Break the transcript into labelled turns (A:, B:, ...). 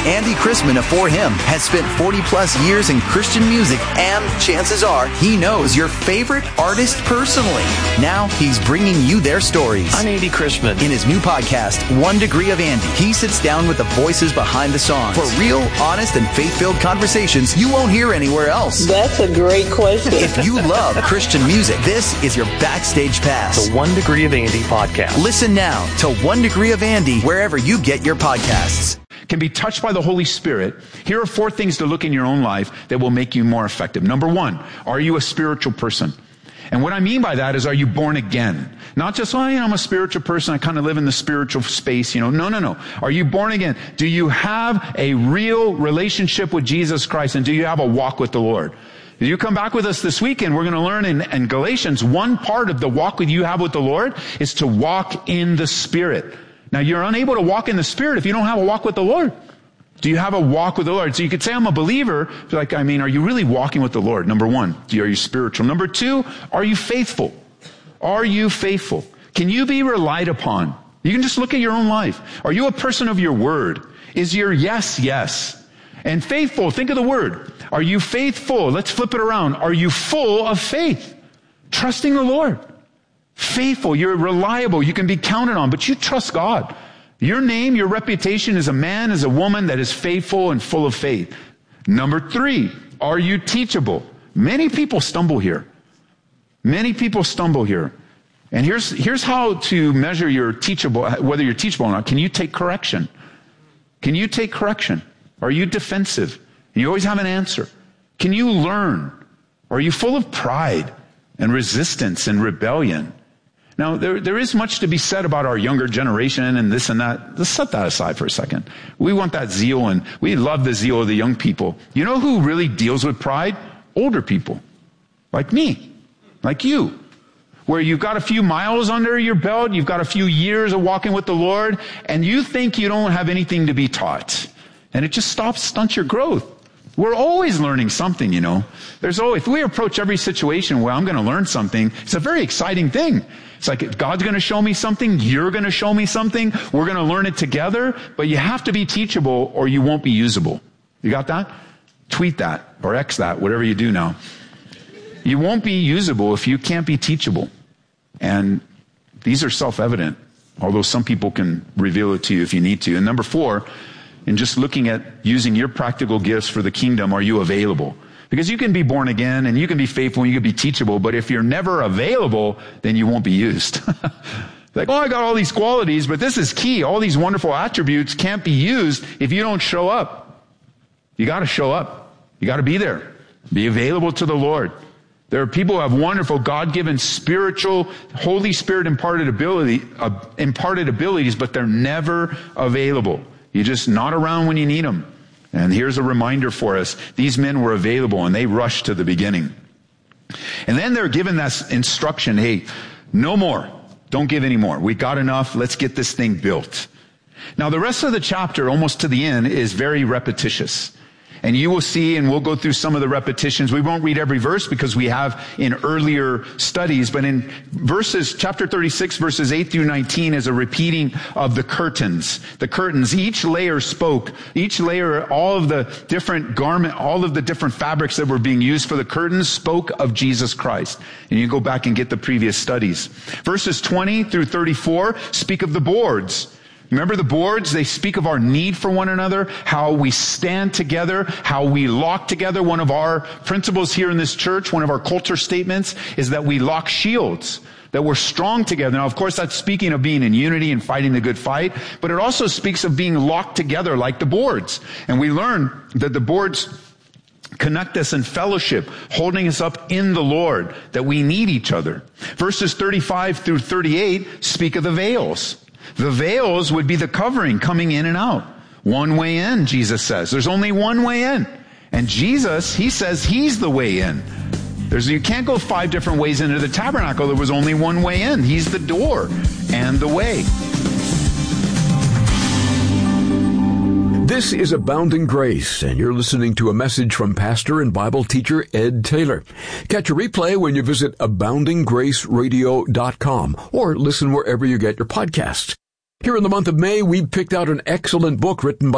A: Andy Chrisman of For Him has spent 40-plus years in Christian music, and chances are he knows your favorite artist personally. Now he's bringing you their stories.
B: I'm Andy Chrisman.
A: In his new podcast, 1 Degree of Andy, he sits down with the voices behind the songs for real, honest, and faith-filled conversations you won't hear anywhere else.
C: That's a great question.
A: If you love Christian music, this is your backstage pass.
B: The 1 Degree of Andy podcast.
A: Listen now to 1 Degree of Andy wherever you get your podcasts.
D: Can be touched by the Holy Spirit. Here are 4 things to look in your own life that will make you more effective. Number 1, are you a spiritual person? And what I mean by that is, are you born again? Not just, I'm a spiritual person, I kind of live in the spiritual space, No. Are you born again? Do you have a real relationship with Jesus Christ? And do you have a walk with the Lord? If you come back with us this weekend, we're going to learn in Galatians, one part of the walk you have with the Lord is to walk in the Spirit. Now, you're unable to walk in the Spirit if you don't have a walk with the Lord. Do you have a walk with the Lord? So you could say, I'm a believer. Are you really walking with the Lord? Number 1, are you spiritual? Number 2, are you faithful? Are you faithful? Can you be relied upon? You can just look at your own life. Are you a person of your word? Is your yes, yes? And faithful, think of the word. Are you faithful? Let's flip it around. Are you full of faith? Trusting the Lord. Faithful, you're reliable, you can be counted on, but you trust God. Your name, your reputation as a man, as a woman that is faithful and full of faith. Number 3, are you teachable? Many people stumble here. Many people stumble here. And here's how to measure your teachable, whether you're teachable or not. Can you take correction? Can you take correction? Are you defensive? You always have an answer. Can you learn? Are you full of pride and resistance and rebellion? Now, there is much to be said about our younger generation and this and that. Let's set that aside for a second. We want that zeal, and we love the zeal of the young people. You know who really deals with pride? Older people. Like me. Like you. Where you've got a few miles under your belt, you've got a few years of walking with the Lord, and you think you don't have anything to be taught. And it just stunts your growth. We're always learning something, There's always, if we approach every situation, I'm going to learn something, it's a very exciting thing. It's like God's going to show me something, you're going to show me something, we're going to learn it together, but you have to be teachable or you won't be usable. You got that? Tweet that or X that, whatever you do now. You won't be usable if you can't be teachable. And these are self-evident, although some people can reveal it to you if you need to. And number 4, in just looking at using your practical gifts for the kingdom, are you available? Because you can be born again and you can be faithful and you can be teachable, but if you're never available, then you won't be used. I got all these qualities, but this is key. All these wonderful attributes can't be used if you don't show up. You got to show up. You got to be there. Be available to the Lord. There are people who have wonderful God-given spiritual, Holy Spirit imparted abilities, but they're never available. You're just not around when you need them. And here's a reminder for us. These men were available and they rushed to the beginning. And then they're given that instruction, hey, no more. Don't give any more. We got enough. Let's get this thing built. Now the rest of the chapter, almost to the end, is very repetitious. And you will see, and we'll go through some of the repetitions. We won't read every verse because we have in earlier studies, but in chapter 36, verses 8 through 19 is a repeating of the curtains. The curtains, each layer, all of the different fabrics that were being used for the curtains spoke of Jesus Christ. And you go back and get the previous studies. Verses 20 through 34 speak of the boards. Remember the boards? They speak of our need for one another, how we stand together, how we lock together. One of our principles here in this church, one of our culture statements, is that we lock shields, that we're strong together. Now, of course, that's speaking of being in unity and fighting the good fight, but it also speaks of being locked together like the boards. And we learn that the boards connect us in fellowship, holding us up in the Lord, that we need each other. Verses 35 through 38 speak of the veils. The veils would be the covering coming in and out. One way in, Jesus says. There's only one way in. And Jesus, he says he's the way in. You can't go 5 different ways into the tabernacle. There was only one way in. He's the door and the way.
E: This is Abounding Grace, and you're listening to a message from pastor and Bible teacher Ed Taylor. Catch a replay when you visit aboundinggraceradio.com or listen wherever you get your podcasts. Here in the month of May, we picked out an excellent book written by